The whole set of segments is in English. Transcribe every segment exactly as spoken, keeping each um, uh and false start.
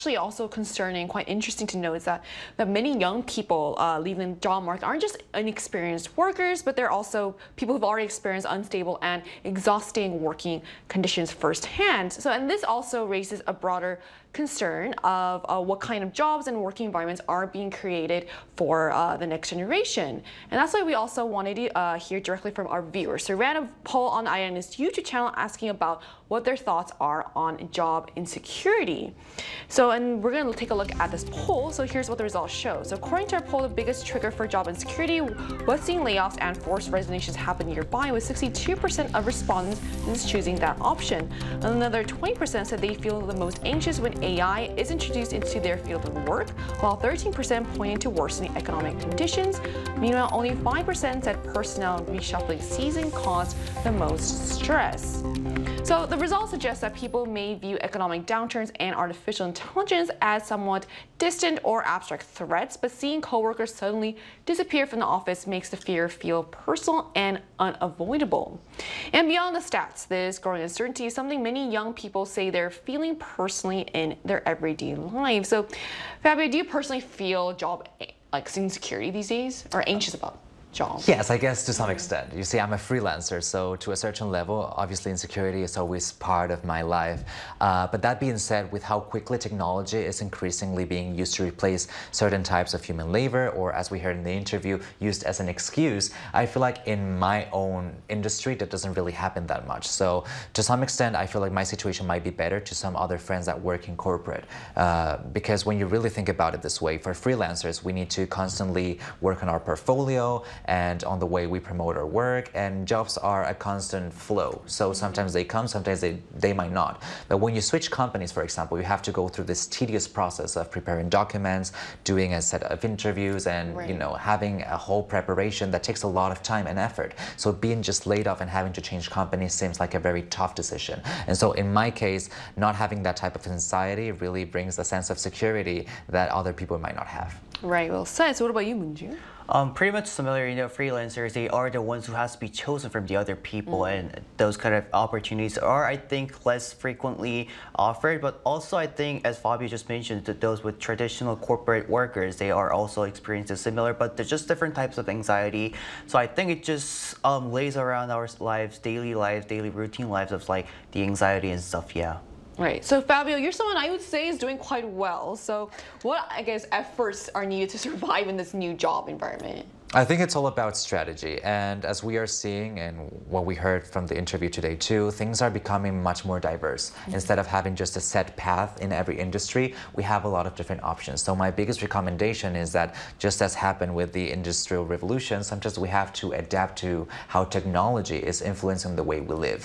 Actually also concerning, quite interesting to note is that, that many young people uh, leaving the job market aren't just inexperienced workers, but they're also people who've already experienced unstable and exhausting working conditions firsthand. So, and this also raises a broader concern of uh, what kind of jobs and working environments are being created for uh, the next generation. And that's why we also wanted to uh, hear directly from our viewers. So we ran a poll on I A N's YouTube channel asking about what their thoughts are on job insecurity. So, and we're going to take a look at this poll. So here's what the results show. So according to our poll, the biggest trigger for job insecurity was seeing layoffs and forced resignations happen nearby, with sixty-two percent of respondents choosing that option. Another twenty percent said they feel the most anxious when A I is introduced into their field of work, while thirteen percent pointed to worsening economic conditions. Meanwhile, only five percent said personnel reshuffling season caused the most stress. So the results suggest that people may view economic downturns and artificial intelligence as somewhat distant or abstract threats, but seeing coworkers suddenly disappear from the office makes the fear feel personal and unavoidable. And beyond the stats, this growing uncertainty is something many young people say they're feeling personally in their everyday lives. So, Fabio, do you personally feel job like insecurity these days, or anxious about job? Yes, I guess to some extent. You see, I'm a freelancer, so to a certain level, obviously insecurity is always part of my life. Uh, but that being said, with how quickly technology is increasingly being used to replace certain types of human labor, or as we heard in the interview, used as an excuse, I feel like in my own industry, that doesn't really happen that much. So to some extent, I feel like my situation might be better to some other friends that work in corporate. Uh, because when you really think about it this way, for freelancers, we need to constantly work on our portfolio and on the way we promote our work, and jobs are a constant flow. So sometimes they come, sometimes they, they might not. But when you switch companies, for example, you have to go through this tedious process of preparing documents, doing a set of interviews, and right. you know, having a whole preparation that takes a lot of time and effort. So being just laid off and having to change companies seems like a very tough decision. And so in my case, not having that type of anxiety really brings a sense of security that other people might not have. Right, well said. So what about you, Moonju? Um, pretty much similar, you know, freelancers, they are the ones who has to be chosen from the other people, mm. and those kind of opportunities are, I think, less frequently offered. But also, I think, as Fabio just mentioned, that those with traditional corporate workers, they are also experiencing similar, but they're just different types of anxiety. So I think it just um, lays around our lives, daily lives, daily routine lives of like the anxiety and stuff, yeah. Right. So Fabio, you're someone I would say is doing quite well. So what, I guess, efforts are needed to survive in this new job environment? I think it's all about strategy, and as we are seeing and what we heard from the interview today too, things are becoming much more diverse. Mm-hmm. Instead of having just a set path in every industry, we have a lot of different options. So my biggest recommendation is that, just as happened with the Industrial Revolution, sometimes we have to adapt to how technology is influencing the way we live.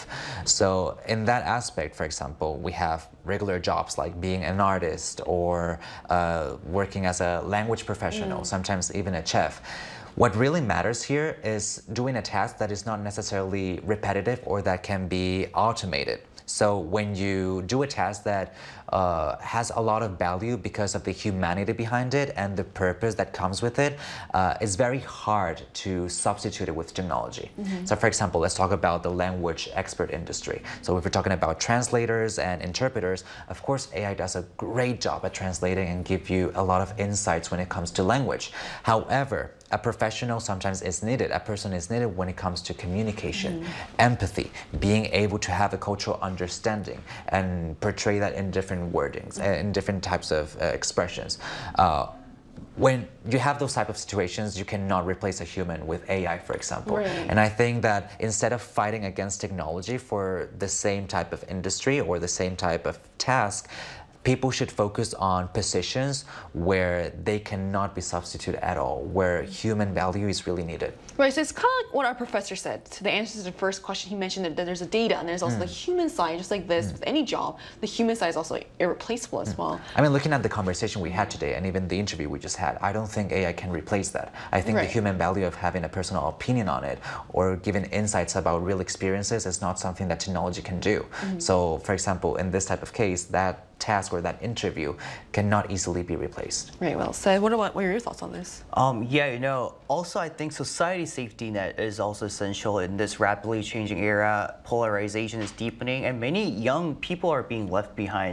So in that aspect, for example, we have regular jobs like being an artist or uh, working as a language professional, mm. sometimes even a chef. What really matters here is doing a task that is not necessarily repetitive or that can be automated. So when you do a task that uh, has a lot of value because of the humanity behind it and the purpose that comes with it, uh, it's very hard to substitute it with technology. Mm-hmm. So for example, let's talk about the language expert industry. So if we're talking about translators and interpreters, of course A I does a great job at translating and give you a lot of insights when it comes to language. However, a professional sometimes is needed. A person is needed when it comes to communication, mm. empathy, being able to have a cultural understanding and portray that in different wordings, mm. in different types of uh, expressions. Uh, when you have those type of situations, you cannot replace a human with A I, for example. Right. And I think that instead of fighting against technology for the same type of industry or the same type of task, people should focus on positions where they cannot be substituted at all, where human value is really needed. Right, so it's kind of like what our professor said. To the answer to the first question, he mentioned that there's a data and there's also mm. the human side, just like this, mm. with any job, the human side is also irreplaceable as mm. well. I mean, looking at the conversation we had today and even the interview we just had, I don't think A I can replace that. I think right. the human value of having a personal opinion on it or giving insights about real experiences is not something that technology can do. Mm. So, for example, in this type of case, that task or that interview cannot easily be replaced. Right, well said. What about, what are your thoughts on this? Um, yeah, you know, also I think society safety net is also essential in this rapidly changing era. Polarization is deepening and many young people are being left behind.